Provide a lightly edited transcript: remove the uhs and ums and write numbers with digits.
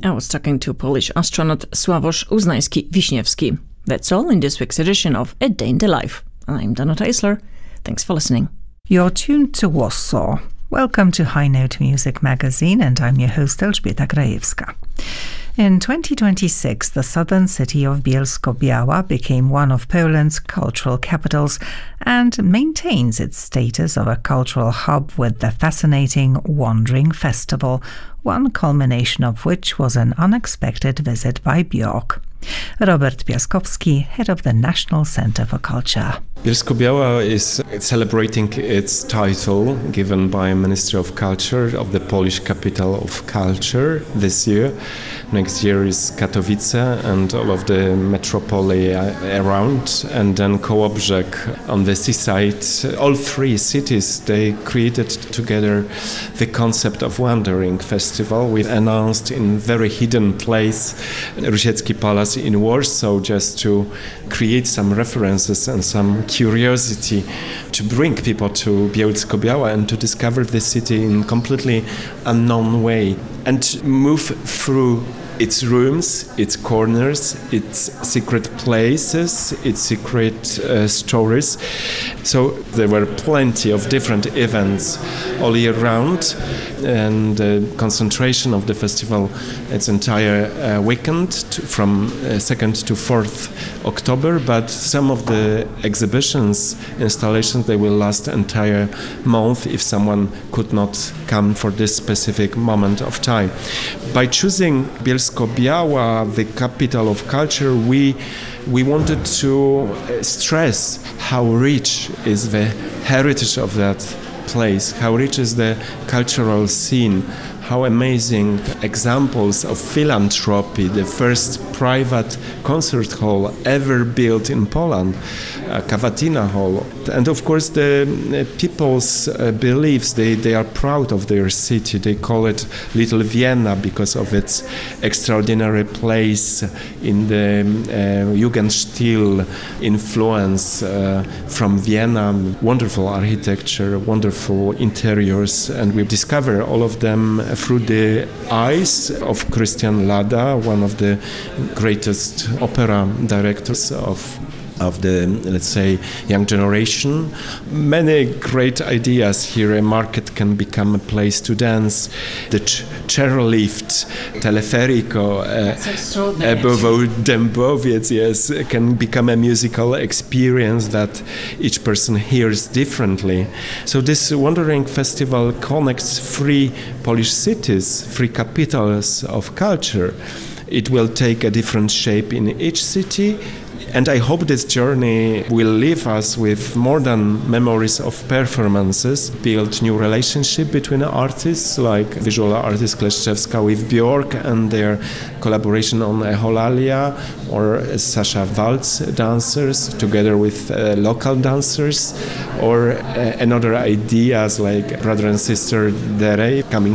I was talking to Polish astronaut Sławosz Uznański-Wiśniewski. That's all in this week's edition of A Day in the Life. I'm Danuta Isler. Thanks for listening. You're tuned to Warsaw. Welcome to High Note Music Magazine, and I'm your host Elżbieta Grajewska. In 2026, the southern city of Bielsko-Biała became one of Poland's cultural capitals and maintains its status of a cultural hub with the fascinating Wandering Festival, one culmination of which was an unexpected visit by Björk. Robert Piaskowski, head of the National Center for Culture. Bielsko-Biała is celebrating its title given by Ministry of Culture of the Polish capital of culture this year. Next year is Katowice and all of the metropole around, and then Kołobrzeg on the seaside. All three cities, they created together the concept of Wandering Festival. We announced in very hidden place Rusiecki Palace in Warsaw, just to create some references and some curiosity to bring people to Bielsko-Biała and to discover the city in completely unknown way and move through its rooms, its corners, its secret places, its secret stories. So there were plenty of different events all year round, and the concentration of the festival, its entire weekend from 2nd to 4th October, but some of the exhibitions, installations, they will last entire month if someone could not come for this specific moment of time. By choosing Bielsko-Biała, the capital of culture, we wanted to stress how rich is the heritage of that place, how rich is the cultural scene, how amazing examples of philanthropy, the first private concert hall ever built in Poland, Cavatina Hall. And of course the people's beliefs, they are proud of their city. They call it Little Vienna because of its extraordinary place in the Jugendstil influence from Vienna, wonderful architecture, wonderful interiors, and we discover all of them through the eyes of Christian Lada, one of the greatest opera directors of the, let's say, young generation. Many great ideas here. A market can become a place to dance. The chairlift, teleferico above Dębowiec, yes, can become a musical experience that each person hears differently. So this Wandering Festival connects three Polish cities, three capitals of culture. It will take a different shape in each city. And I hope this journey will leave us with more than memories of performances, build new relationship between artists like visual artist Kleszczewska with Björk and their collaboration on Eholalia, or Sasha Waltz dancers together with local dancers, or another ideas like brother and sister Dere coming